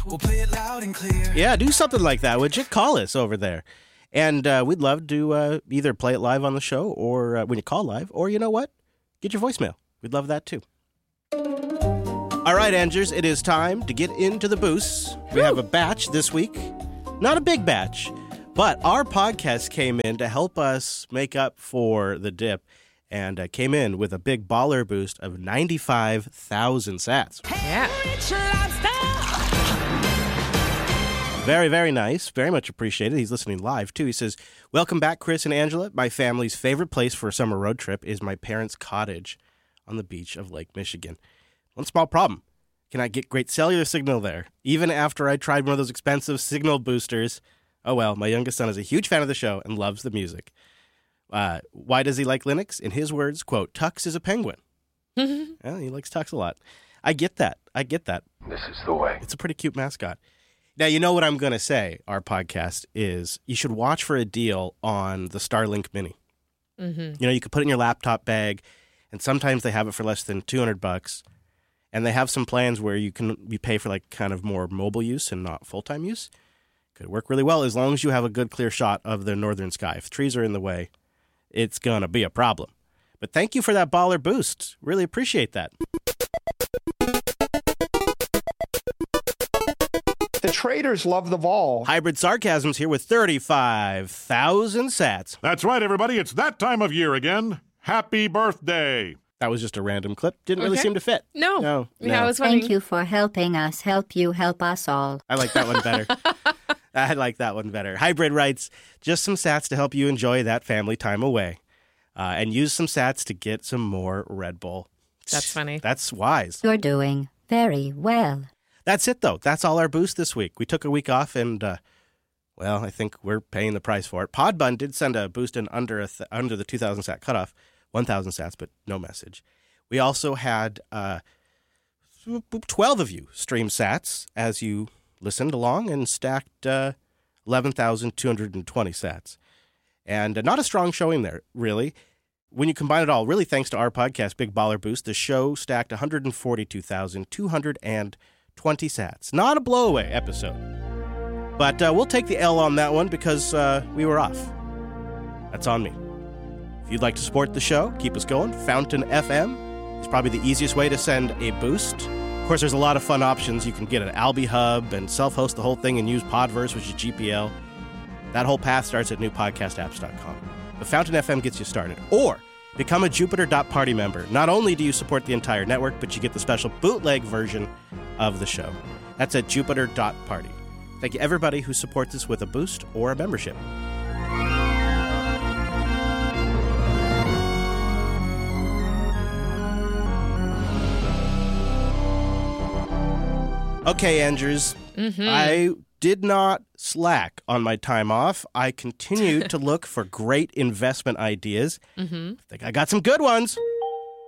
We'll play it loud and clear. Yeah, do something like that, would you? Call us over there. And we'd love to either play it live on the show or when you call live, or you know what? Get your voicemail. We'd love that too. All right, Angers, it is time to get into the boosts. We have a batch this week. Not a big batch, but our podcast came in to help us make up for the dip and came in with a big baller boost of 95,000 sats. Yeah. Very, very nice. Very much appreciated. He's listening live, too. He says, welcome back, Chris and Angela. My family's favorite place for a summer road trip is my parents' cottage on the beach of Lake Michigan. One small problem. Cannot get great cellular signal there. Even after I tried one of those expensive signal boosters. Oh, well, my youngest son is a huge fan of the show and loves the music. Why does he like Linux? In his words, quote, Tux is a penguin. Well, he likes Tux a lot. I get that. This is the way. It's a pretty cute mascot. Now, you know what I'm going to say, our podcast, is you should watch for a deal on the Starlink Mini. Mm-hmm. You know, you could put it in your laptop bag, and sometimes they have it for less than $200. And they have some plans where you pay for like kind of more mobile use and not full-time use. Could work really well as long as you have a good clear shot of the northern sky. If trees are in the way, it's going to be a problem. But thank you for that baller boost. Really appreciate that. The traders love the vol. Hybrid Sarcasm's here with 35,000 sats. That's right, everybody. It's that time of year again. Happy birthday. That was just a random clip. Didn't really seem to fit. No. Yeah, it was funny. Thank you for helping us help you help us all. I like that one better. I like that one better. Hybrid writes, just some sats to help you enjoy that family time away. And use some sats to get some more Red Bull. That's funny. That's wise. You're doing very well. That's it, though. That's all our boost this week. We took a week off, and, well, I think we're paying the price for it. Podbun did send a boost in under the 2,000 sat cutoff, 1,000 sats, but no message. We also had 12 of you stream sats as you listened along and stacked 11,220 sats. And not a strong showing there, really. When you combine it all, really thanks to our podcast, Big Baller Boost, the show stacked 142,220 sats. Not a blowaway episode. But we'll take the L on that one because we were off. That's on me. If you'd like to support the show, keep us going, Fountain FM is probably the easiest way to send a boost. Of course, there's a lot of fun options. You can get an Alby Hub and self-host the whole thing and use Podverse, which is GPL. That whole path starts at newpodcastapps.com. But Fountain FM gets you started. Or become a Jupiter.party member. Not only do you support the entire network, but you get the special bootleg version of the show. That's at Jupiter.party. Thank you, everybody who supports us with a boost or a membership. Okay, Andrews. Mm-hmm. I did not slack on my time off. I continued to look for great investment ideas. Mm-hmm. I think I got some good ones.